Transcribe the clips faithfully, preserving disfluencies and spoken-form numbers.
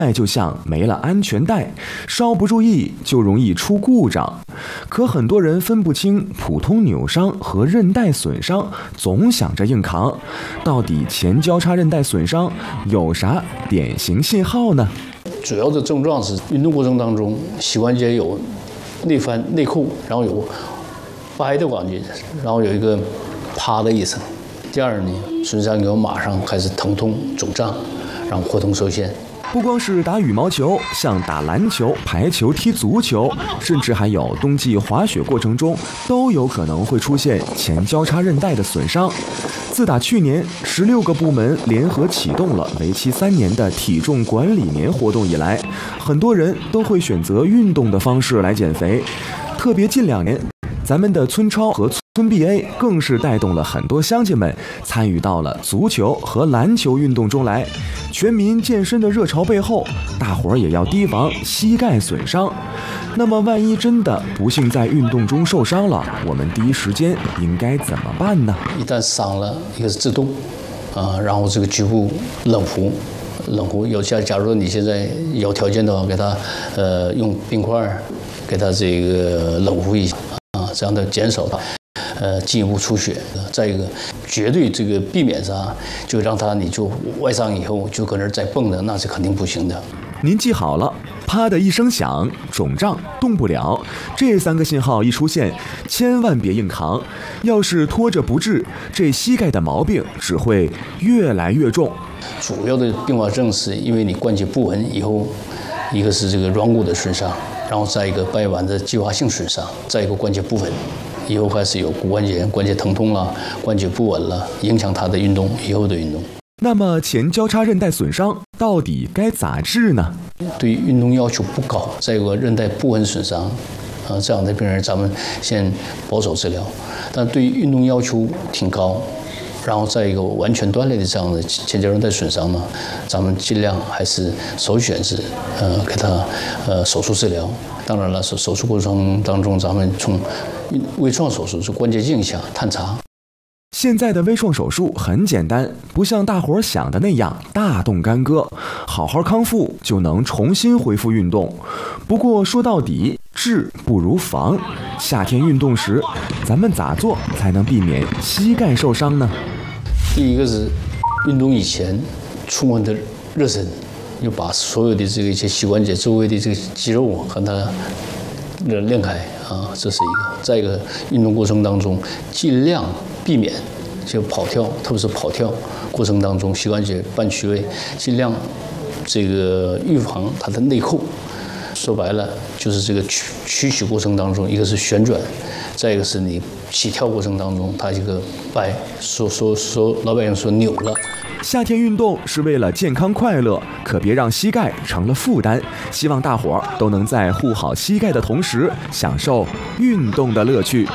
就像没了安全带，稍不注意就容易出故障。可很多人分不清普通扭伤和韧带损伤，总想着硬扛。到底前交叉韧带损伤有啥典型信号呢？ 主要的症状是运动过程当中膝关节有内翻、内扣，然后有掰的感觉，然后有一个啪的一声。第二呢，损伤以后马上开始疼痛、肿胀，然后活动受限。 不光是打羽毛球，像打篮球、排球、踢足球，甚至还有冬季滑雪过程中，都有可能会出现前交叉韧带的损伤。自打去年十六个部门联合启动了为期三年的体重管理年活动以来，很多人都会选择运动的方式来减肥。特别近两年，咱们的村超和村 B A 更是带动了很多乡亲们参与到了足球和篮球运动中来。全民健身的热潮背后，大伙儿也要提防膝盖损伤。那么万一真的不幸在运动中受伤了，我们第一时间应该怎么办呢？ 一旦伤了，一个是制动，啊、呃，然后这个局部冷敷，冷敷有假假如说你现在有条件的话，给他呃用冰块给他这个冷敷一下啊，这样的减少他呃进一步出血。再一个，绝对这个避免啥，就让他你就外伤以后就搁那儿再蹦的，那是肯定不行的。 您记好了，啪的一声响，肿胀，动不了，这三个信号一出现，千万别硬扛。要是拖着不治，这膝盖的毛病只会越来越重。 主要的并发症是因为你关节不稳以后，一个是这个软骨的损伤，然后再一个掰腕的继发性损伤，再一个关节不稳，以后开始有骨关节关节疼痛了，关节不稳了，影响他的运动以后的运动。 那么前交叉韧带损伤到底该咋治呢？ 对运动要求不高，再有个韧带不稳损伤，啊，这样的病人咱们先保守治疗。但对于运动要求挺高，然后再一个完全断裂的这样的前交叉韧带损伤呢，咱们尽量还是首选是呃给他呃手术治疗。当然了，手手术过程当中，咱们从微创手术是关节镜下探查。 现在的微创手术很简单，不像大伙儿想的那样大动干戈，好好康复就能重新恢复运动。不过说到底，治不如防。夏天运动时，咱们咋做才能避免膝盖受伤呢？ 第一个是运动以前出门的热身，要把所有的这个一些膝关节周围的这个肌肉和它练开啊，这是一个。再一个，运动过程当中尽量避免就跑跳，特别是跑跳过程当中膝关节半屈位，尽量这个预防它的内扣。说白了就是这个屈屈曲过程当中，一个是旋转，再一个是你起跳过程当中它这个掰，说说说老百姓说扭了。 夏天运动是为了健康快乐，可别让膝盖成了负担。希望大伙儿都能在护好膝盖的同时，享受运动的乐趣。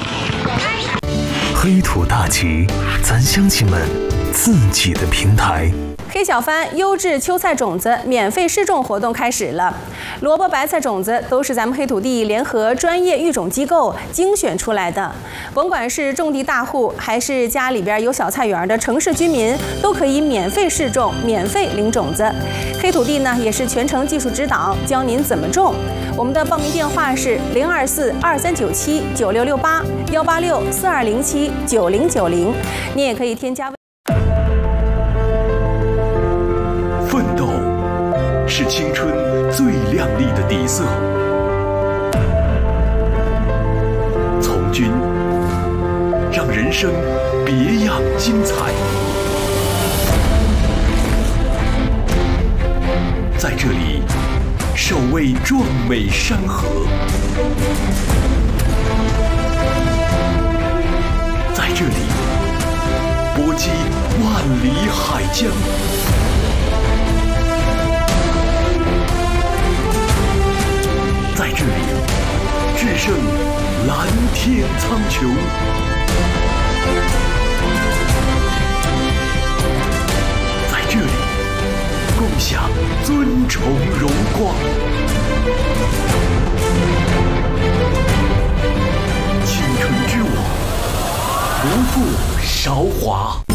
黑土大旗，咱乡亲们自己的平台。 黑小番优质秋菜种子免费试种活动开始了，萝卜、白菜种子都是咱们黑土地联合专业育种机构精选出来的，甭管是种地大户还是家里边有小菜园的城市居民，都可以免费试种、免费领种子。黑土地呢也是全程技术指导，教您怎么种。我们的报名电话是零二四二三九七九六六八幺八六四二零七九零九零，您也可以添加。 奋斗是青春最亮丽的底色，从军让人生别样精彩。在这里，守卫壮美山河；在这里，搏击万里海疆。在这里，制胜蓝天苍穹。在这里，共享尊崇荣光。青春之舞，不负韶华。